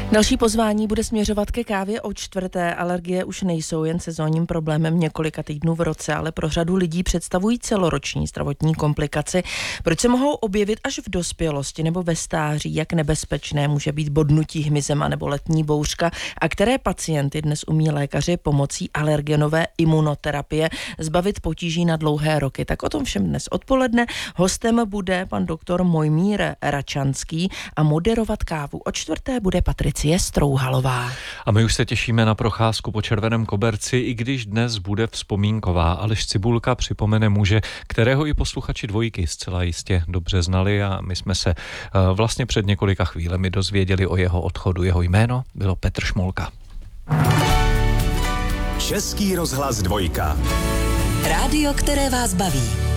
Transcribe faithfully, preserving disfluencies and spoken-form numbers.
Další pozvání bude směřovat ke kávě o čtvrté. Alergie už nejsou jen sezónním problémem několika týdnů v roce, ale pro řadu lidí představují celoroční zdravotní komplikaci. Proč se mohou objevit až v dospělosti nebo ve stáří, jak nebezpečné může být bodnutí hmyzem a nebo letní bouřka a které pacienty dnes umí lékaři pomocí alergenové imunoterapie zbavit potíží na dlouhé roky. Tak o tom všem dnes odpoledne. Hostem bude pan doktor Mojmír Račanský a moderovat kávu o čtvrté bude Patricie Strouhalová. A my už se těšíme na procházku po Červeném koberci, i když dnes bude vzpomínková. Aleš Cibulka připomene muže, kterého i posluchači dvojky zcela jistě dobře znali a my jsme se uh, vlastně před několika chvílemi dozvěděli o jeho odchodu. Jeho jméno bylo Petr Šmolka. Český rozhlas dvojka. Rádio, které vás baví.